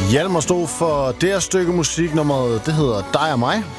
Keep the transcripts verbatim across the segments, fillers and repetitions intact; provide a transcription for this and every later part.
Hjalmar stod for det her stykke musik, nummeret, det hedder Dig og mig.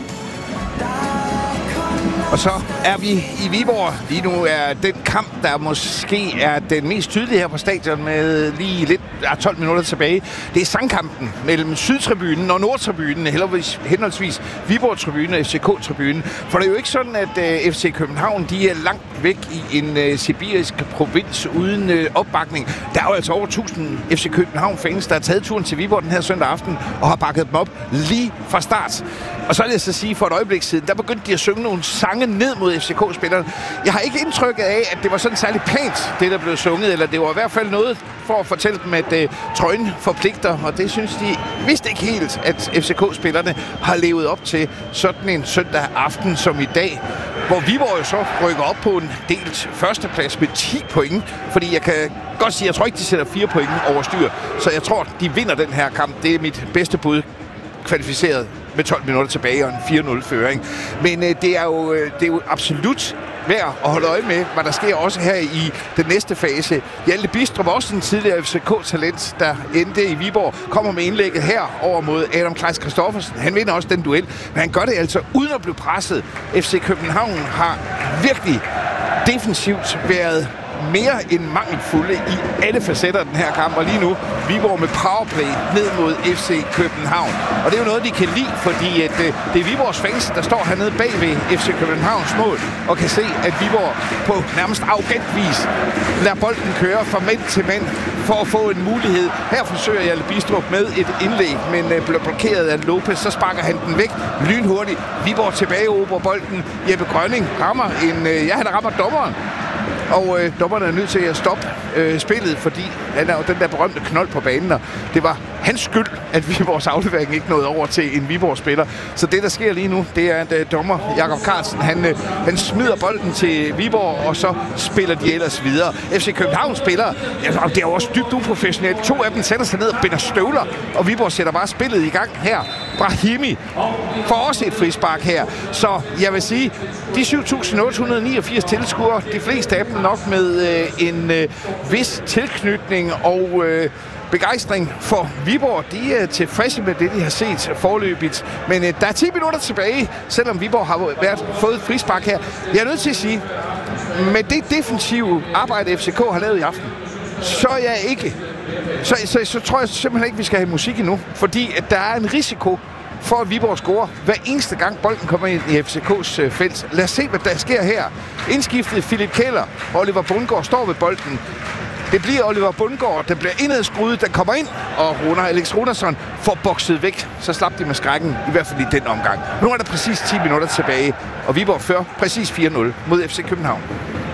Og så er vi i Viborg. Lige nu er den kamp, der måske er den mest tydelige her på stadion med lige lidt tolv minutter tilbage. Det er sangkampen mellem Sydtribunen og Nordtribunen, henholdsvis Viborg-tribunen og F C K-tribunen. For det er jo ikke sådan, at uh, F C København de er langt væk i en uh, sibirisk provins uden uh, opbakning. Der er jo altså over tusind F C København-fans, der har taget turen til Viborg den her søndag aften og har bakket dem op lige fra start. Og så vil jeg så sige, for et øjeblik siden, der begyndte de at synge nogle sange ned mod F C K-spillerne. Jeg har ikke indtrykket af, at det var sådan særlig pænt, det der blev sunget, eller det var i hvert fald noget for at fortælle dem, at uh, trøjen forpligter, og det synes de vist ikke helt, at F C K-spillerne har levet op til sådan en søndag aften som i dag, hvor Viborg jo så rykker op på en delt førsteplads med ti point, fordi jeg kan godt sige, jeg tror ikke, de sætter fire point over styr, så jeg tror, de vinder den her kamp. Det er mit bedste bud, kvalificeret med tolv minutter tilbage og en fire nul-føring. Men øh, det, er jo, øh, det er jo absolut værd at holde øje med, hvad der sker også her i den næste fase. Hjalte Bidstrup, også en tidligere F C K-talent, der endte i Viborg, kommer med indlægget her over mod Adam Kleis Christoffersen. Han vinder også den duel, men han gør det altså uden at blive presset. F C København har virkelig defensivt været mere end mangelfulde i alle facetter af den her kamp, og lige nu Viborg med powerplay ned mod F C København. Og det er jo noget, de kan lide, fordi at, øh, det er Viborgs fans, der står hernede bag ved F C Københavns mål, og kan se, at Viborg på nærmest arrogant vis lader bolden køre fra mænd til mænd for at få en mulighed. Her forsøger Hjalte Bidstrup med et indlæg, men øh, bliver blokeret af Lopez, så sparker han den væk lynhurtigt. Viborg tilbage over bolden. Jeppe Grønning rammer en, øh, ja, han rammer dommeren. Og øh, dommerne er nødt til at stoppe øh, spillet, fordi han er jo den der berømte knold på banen, og det var hans skyld, at Viborgs aflevering ikke nåede over til en Viborg-spiller. Så det, der sker lige nu, det er, at øh, dommer Jakob Carlsen, han, øh, han smider bolden til Viborg, og så spiller de ellers videre. F C København spiller, altså, det er jo også dybt uprofessionelt. To af dem sætter sig ned og binder støvler, og Viborg sætter bare spillet i gang her. Brahimi får også et frispark her. Så jeg vil sige, de syv tusind otte hundrede niogfirs tilskuere, de fleste af dem nok med øh, en øh, vis tilknytning og øh, begejstring for Viborg. De er tilfredse med det, de har set forløbigt. Men øh, der er ti minutter tilbage, selvom Viborg har været, fået et frispark her. Jeg er nødt til at sige, med det defensive arbejde, F C K har lavet i aften, så er jeg ikke... Så, så, så tror jeg simpelthen ikke, vi skal have musik endnu. Fordi at der er en risiko for at Viborg scorer hver eneste gang bolden kommer ind i F C K's øh, felt. Lad os se, hvad der sker her. Indskiftet Philip Keller. Oliver Bundgaard står ved bolden. Det bliver Oliver Bundgaard, der bliver indadskruet, der kommer ind, og Runar, Alex Runarsson får bokset væk. Så slap de med skrækken, i hvert fald i den omgang. Nu er der præcis ti minutter tilbage, og Viborg fører præcis fire nul mod F C København.